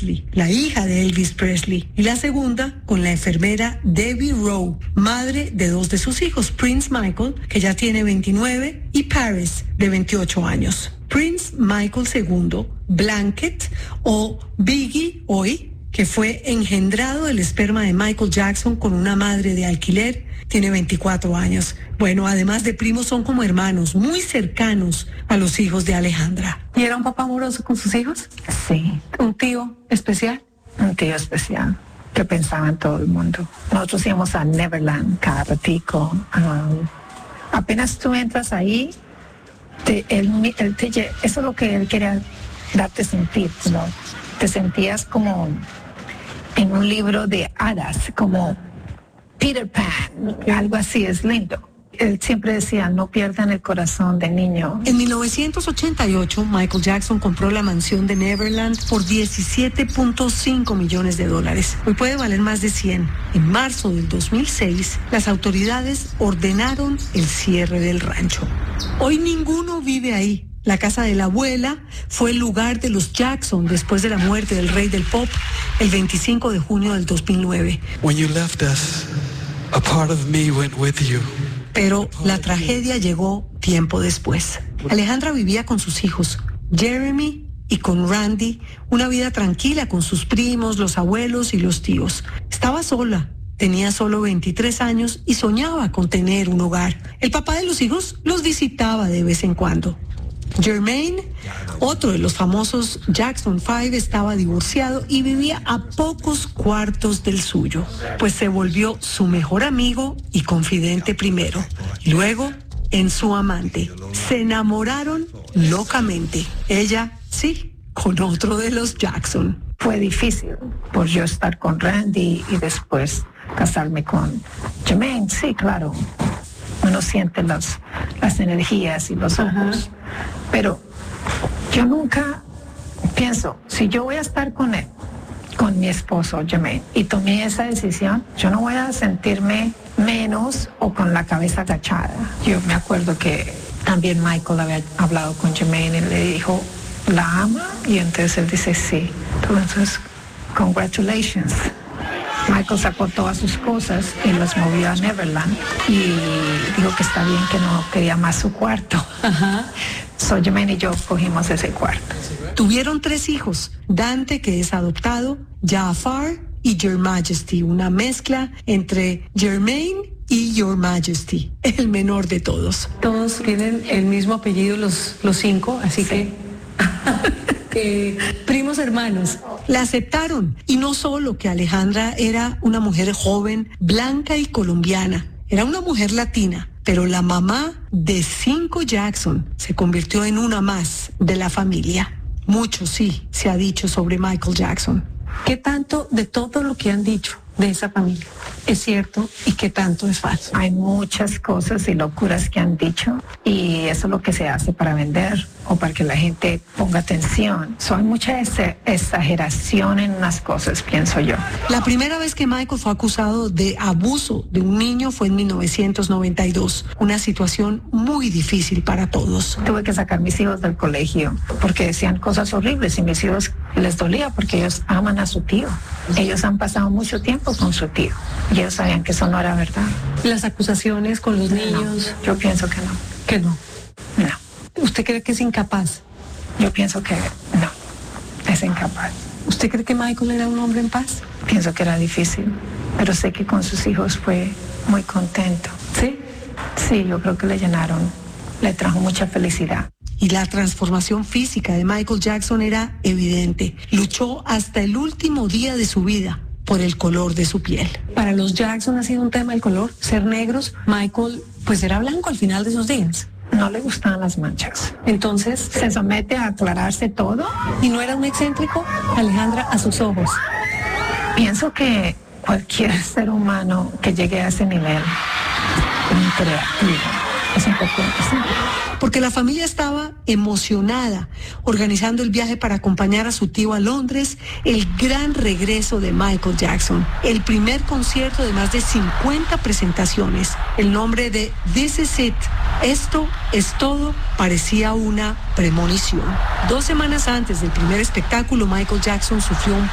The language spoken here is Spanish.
Presley, la hija de Elvis Presley, y la segunda con la enfermera Debbie Rowe, madre de dos de sus hijos, Prince Michael, que ya tiene 29, y Paris, de 28 años. Prince Michael II, Blanket, o Biggie hoy, que fue engendrado del esperma de Michael Jackson con una madre de alquiler, tiene 24 años. Bueno, además de primos, son como hermanos, muy cercanos a los hijos de Alejandra. ¿Y era un papá amoroso con sus hijos? Sí. ¿Un tío especial? Un tío especial que pensaba en todo el mundo. Nosotros íbamos a Neverland cada ratico. Apenas tú entras ahí, eso es lo que él quería darte sentir, ¿no? Te sentías como en un libro de hadas, como Peter Pan, algo así, es lindo. Él siempre decía, no pierdan el corazón de niño. En 1988, Michael Jackson compró la mansión de Neverland por $17.5 millones. Hoy puede valer más de 100. En marzo del 2006, las autoridades ordenaron el cierre del rancho. Hoy ninguno vive ahí. La casa de la abuela fue el lugar de los Jackson después de la muerte del rey del pop el 25 de junio del 2009. When you left us, a part of me went with you. Pero la tragedia llegó tiempo después. Alejandra vivía con sus hijos, Jeremy y con Randy, una vida tranquila con sus primos, los abuelos y los tíos. Estaba sola, tenía solo 23 años y soñaba con tener un hogar. El papá de los hijos los visitaba de vez en cuando. Jermaine, otro de los famosos Jackson 5, estaba divorciado y vivía a pocos cuartos del suyo, pues se volvió su mejor amigo y confidente primero, luego en su amante. Se enamoraron locamente. Ella, sí, con otro de los Jackson. Fue difícil por yo estar con Randy y después casarme con Jermaine. Sí, claro, uno siente las energías y los ojos. Pero yo nunca pienso, si yo voy a estar con él, con mi esposo Jermaine, y tomé esa decisión, yo no voy a sentirme menos o con la cabeza agachada. Yo me acuerdo que también Michael había hablado con Jermaine y le dijo, ¿la ama? Y entonces él dice, sí. Entonces, congratulations. Michael sacó todas sus cosas y las movió a Neverland y dijo que está bien, que no quería más su cuarto. Ajá. So Jermaine y yo cogimos ese cuarto. Tuvieron 3 hijos, Dante, que es adoptado, Jafar y Your Majesty, una mezcla entre Jermaine y Your Majesty, el menor de todos. Todos tienen el mismo apellido, los 5, así Sí. que primos hermanos. La aceptaron, y no solo que Alejandra era una mujer joven, blanca y colombiana, era una mujer latina, pero la mamá de 5 Jackson se convirtió en una más de la familia. Mucho sí se ha dicho sobre Michael Jackson. ¿Qué tanto de todo lo que han dicho de esa familia es cierto y qué tanto es falso? Hay muchas cosas y locuras que han dicho y eso es lo que se hace para vender o para que la gente ponga atención. Hay mucha exageración en unas cosas, pienso yo. La primera vez que Michael fue acusado de abuso de un niño fue en 1992, una situación muy difícil para todos. Tuve que sacar a mis hijos del colegio porque decían cosas horribles y mis hijos les dolía porque ellos aman a su tío. Ellos han pasado mucho tiempo con su tío y ellos sabían que eso no era verdad. Las acusaciones con los niños. No, yo pienso que no. Que no. No. ¿Usted cree que es incapaz? Yo pienso que no, es incapaz. ¿Usted cree que Michael era un hombre en paz? Pienso que era difícil, pero sé que con sus hijos fue muy contento. ¿Sí? Sí, yo creo que le trajo mucha felicidad. Y la transformación física de Michael Jackson era evidente. Luchó hasta el último día de su vida por el color de su piel. Para los Jackson ha sido un tema el color, ser negros. Michael, pues era blanco al final de sus días. No le gustaban las manchas. Entonces, Se somete a aclararse todo. ¿y no era un excéntrico? Alejandra, a sus ojos. Pienso que cualquier ser humano que llegue a ese nivel interactivo es un poco así. Porque la familia estaba emocionada, organizando el viaje para acompañar a su tío a Londres, el gran regreso de Michael Jackson, el primer concierto de más de 50 presentaciones. El nombre de This Is It, esto es todo, parecía una premonición. 2 semanas antes del primer espectáculo, Michael Jackson sufrió un